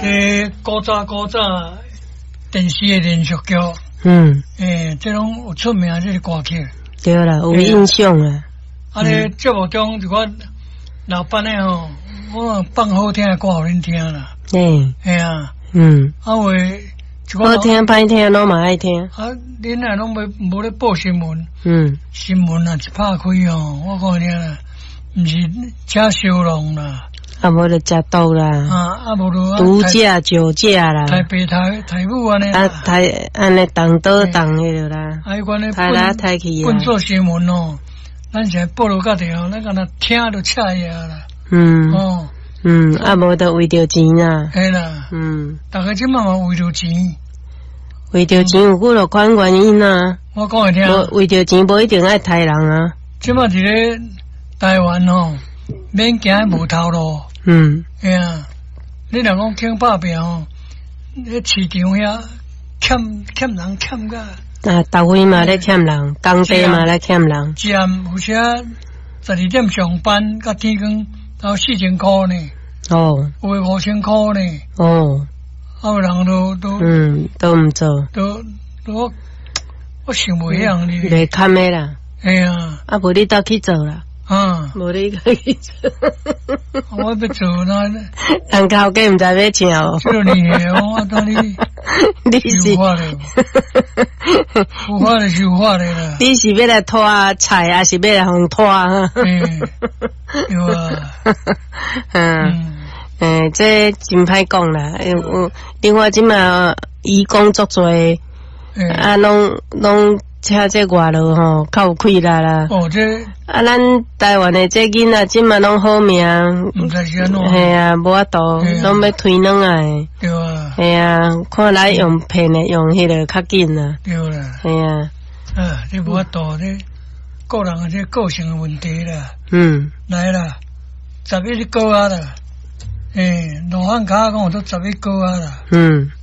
古早电视的连续剧，这种有出名这个歌曲。 对啦，有印象啊。 啊，咧节目中就我老板的吼，我放好听的歌互恁听啦。哎啊，啊为好听歹听拢嘛爱听。 啊，恁啊拢无咧报新闻。新闻啊一拍开哦，我讲你啦，毋是吃烧龙啦。 啊，无就食毒啦， 无就毒驾、酒驾啦， 台北台舞安尼， 安尼动倒动迄个啦，抬来抬去啊， 本做新闻哦，咱现在报道甲条，咱敢若听就恰呀啦， 啊无就为着钱啦， 系啦，大家即满嘛为着钱， 为着钱有几落款原因啊， 我讲会听， 为着钱无一定爱杀人啊， 即满伫咧台湾哦，免行无头路。哎呀，你若讲听拍拼哦，迄市场遐欠人欠个。 啊，逐位嘛咧欠人，工地嘛咧欠人。 一暗有时12点上班，到天光到4000块呢。有诶5000块呢。啊，有人都毋做。 都我想袂样哩。 袂堪的啦。 哎呀， 啊，无你倒去做啦。无你去做， 我要做那， 人头家毋知要请哦。 这厉害哦，我当你是法的，有法的是有法的啦。 你是要来拖菜，还是要来互拖啊？ 对啊。 这真歹讲啦。另外，即嘛移工作多，啊，拢车这外路吼，较有气力啦。 这啊，咱台湾的这囡仔即嘛拢好命， 毋知是安怎。 系啊，无法度，拢要推软啊。 对啊。 系啊，看来用骗的，用迄个较紧啦。 对啦。 系啊。 这无法度，这个人这个性的问题啦。来啦，11个啦。罗汉卡讲都11个啦。